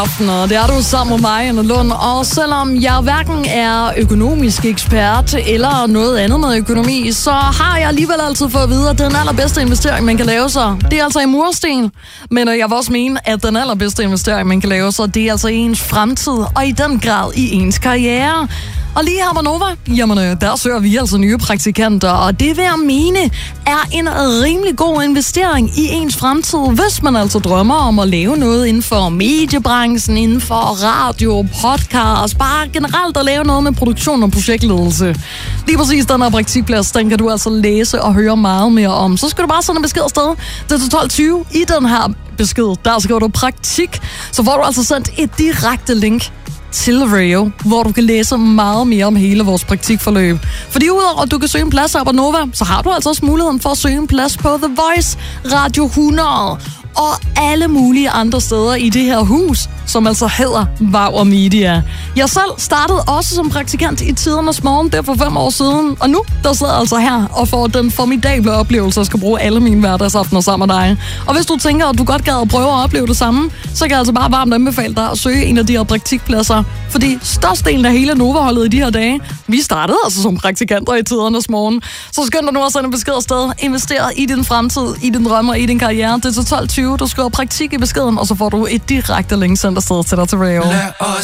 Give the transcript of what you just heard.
Og det er du sammen med mig, Anna Lund. Og selvom jeg hverken er økonomisk ekspert eller noget andet med økonomi, så har jeg alligevel altid fået at vide, at den allerbedste investering, man kan lave sig, det er altså i mursten. Men jeg vil også mene, at den allerbedste investering, man kan lave sig, det er altså i ens fremtid, og i den grad i ens karriere. Og lige her på Nova, jamen der søger vi altså nye praktikanter, og det vil jeg mene er en rimelig god investering i ens fremtid, hvis man altså drømmer om at lave noget inden for mediebranchen, inden for radio, podcast, bare generelt at lave noget med produktion og projektledelse. Lige præcis den her praktikplads, den kan du altså læse og høre meget mere om. Så skal du bare sende en besked afsted. Det er til 12.20 i den her besked. Der skriver du praktik, så får du altså sendt et direkte link til Radio, hvor du kan læse meget mere om hele vores praktikforløb. Fordi udover at du kan søge en plads her på Nova, så har du altså også muligheden for at søge en plads på The Voice, Radio 100 og alle mulige andre steder i det her hus, som altså hedder Bauer Media. Jeg selv startede også som praktikant i Tidernes Morgen, der for 5 år siden, og nu der sidder jeg altså her og får den formidable oplevelse at skal bruge alle mine hverdagsaftener sammen med dig. Og hvis du tænker, at du godt gad at prøve at opleve det samme, så kan jeg altså bare varmt anbefale dig at søge en af de her praktikpladser, fordi størstedelen af hele Nova-holdet i de her dage, vi startede altså som praktikanter i Tidernes Morgen. Så skynd dig nu at sende en besked afsted. Invester i din fremtid, i din drømme og i din karriere. Det er til 12.20. Du skriver praktik i beskeden, og så får du et direkte link sendt afsted til dig til Radio.